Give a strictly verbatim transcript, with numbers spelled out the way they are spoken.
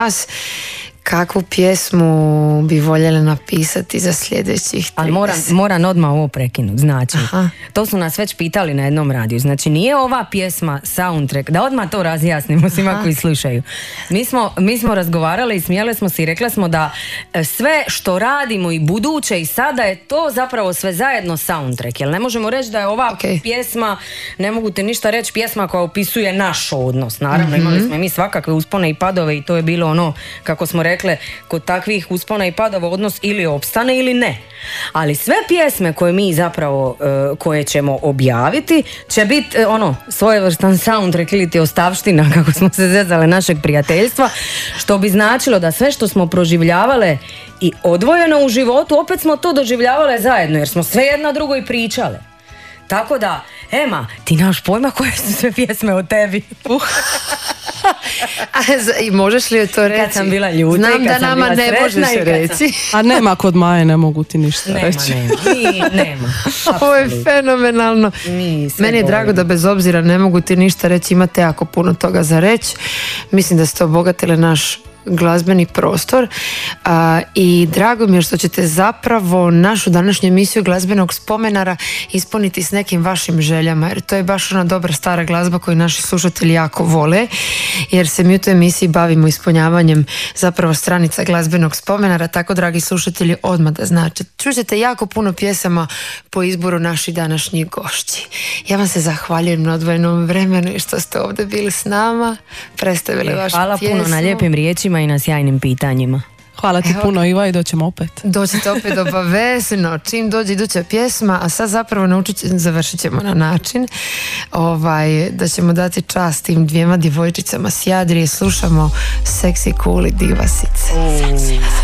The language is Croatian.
vas. Kakvu pjesmu bi voljeli napisati za sljedećih? Ali moram, moram odmah ovo prekinuti, znači. Aha. To su nas već pitali na jednom radiju. Znači nije ova pjesma soundtrack, da odmah to razjasnimo svima koji slušaju. Mi smo, mi smo razgovarali i smijeli smo se i rekli smo da sve što radimo i buduće i sada je to zapravo sve zajedno soundtrack. Jer ne možemo reći da je ova okay. pjesma, ne mogu te ništa reći, pjesma koja opisuje naš odnos. Naravno, mm-hmm. imali smo i mi svakakve uspone i padove i to je bilo ono, kako smo rekli, Rekle, kod takvih uspona i padova odnos ili opstane ili ne. Ali sve pjesme koje mi zapravo uh, koje ćemo objaviti će biti uh, ono svojevrstan soundtrack ili ti ostavština, kako smo se zezale, našeg prijateljstva, što bi značilo da sve što smo proživljavale i odvojeno u životu, opet smo to doživljavale zajedno, jer smo sve jedna drugoj pričale. Tako da, Ema, ti nemaš pojma koje su sve pjesme o tebi. Uh. I možeš li to reći? Kad sam bila ljuta, znam da nama ne možeš reći. A nema kod Maje, ne mogu ti ništa nema, reći. Nema, Mi, nema. Ovo je fenomenalno. Meni je drago da bez obzira ne mogu ti ništa reći, imate jako puno toga za reći. Mislim da ste obogatili naš glazbeni prostor a, i drago mi je što ćete zapravo našu današnju emisiju glazbenog spomenara ispuniti s nekim vašim željama, jer to je baš ona dobra stara glazba koju naši slušatelji jako vole, jer se mi u toj emisiji bavimo ispunjavanjem zapravo stranica glazbenog spomenara. Tako, dragi slušatelji, odmah da znači, čućete jako puno pjesama po izboru naših današnjih gošći. Ja vam se zahvaljujem na odvojenom vremenu i što ste ovdje bili s nama, predstavili vašu Hvala pjesmu. puno na lijepim riječima i na sjajnim pitanjima. Hvala ti Evo, puno, Iva, i doćemo opet. Doćete opet obavezno, čim dođe iduća pjesma, a sad zapravo naučit, završit ćemo na način ovaj, da ćemo dati čast tim dvijema djevojčicama s Jadrije. Slušamo Seksi Cool i Divasice.